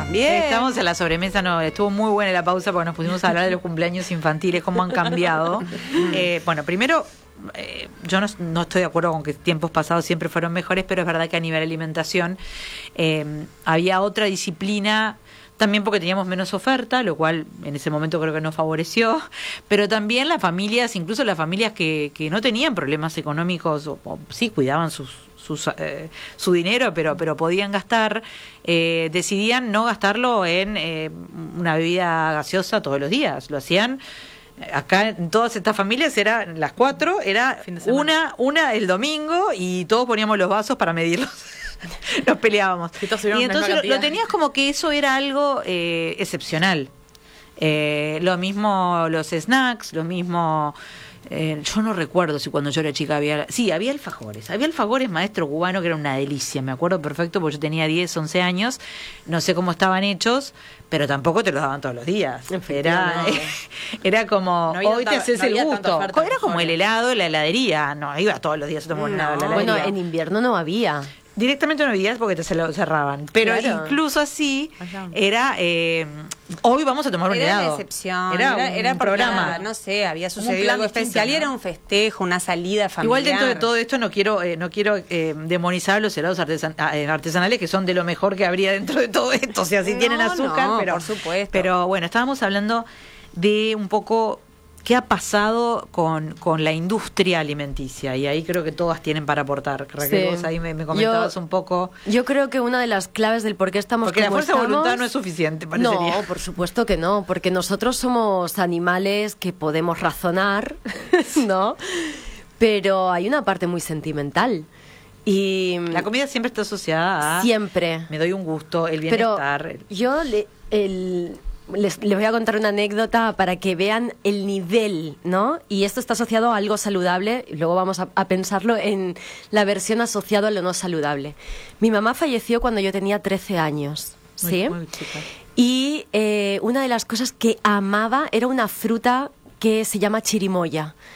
también. Estamos en la sobremesa, no, estuvo muy buena la pausa porque nos pusimos a hablar de los cumpleaños infantiles, cómo han cambiado. Bueno, primero, yo no estoy de acuerdo con que tiempos pasados siempre fueron mejores, pero es verdad que a nivel alimentación había otra disciplina. También porque teníamos menos oferta, lo cual en ese momento creo que nos favoreció, pero también las familias, incluso las familias que no tenían problemas económicos, o sí cuidaban su dinero, pero podían gastar, decidían no gastarlo en una bebida gaseosa todos los días, lo hacían. Acá en todas estas familias eran las 4, era una el domingo y todos poníamos los vasos para medirlos. Nos peleábamos. Y entonces lo tenías como que eso era algo excepcional. Lo mismo los snacks, lo mismo... yo no recuerdo si cuando yo era chica había alfajores. Había alfajores maestro cubano que era una delicia, me acuerdo perfecto porque yo tenía 10, 11 años, no sé cómo estaban hechos, pero tampoco te los daban todos los días. Era como, no hoy te haces el gusto. Era como el helado, la heladería. No, iba todos los días a tomar un helado en la heladería. Bueno, en invierno no había. Directamente no había porque te lo cerraban. Pero incluso así era... hoy vamos a tomar un helado. Era una excepción. Era un programa. No sé, había sucedido algo especial, ¿no? Y era un festejo, una salida familiar. Igual dentro de todo esto no quiero demonizar los helados artesanales, que son de lo mejor que habría dentro de todo esto. O sea, si tienen azúcar, pero por supuesto. Pero bueno, estábamos hablando de un poco... ¿Qué ha pasado con la industria alimenticia? Y ahí creo que todas tienen para aportar. Raquel, vos ahí me comentabas un poco. Yo creo que una de las claves del por qué estamos porque la fuerza de voluntad no es suficiente, parecería. No, por supuesto que no, porque nosotros somos animales que podemos razonar, ¿no? Pero hay una parte muy sentimental. Y la comida siempre está asociada a... Siempre. Me doy un gusto, el bienestar. Pero yo les voy a contar una anécdota para que vean el nivel, ¿no? Y esto está asociado a algo saludable, y luego vamos a pensarlo en la versión asociada a lo no saludable. Mi mamá falleció cuando yo tenía 13 años, ¿sí? Muy chica. Y una de las cosas que amaba era una fruta que se llama chirimoya.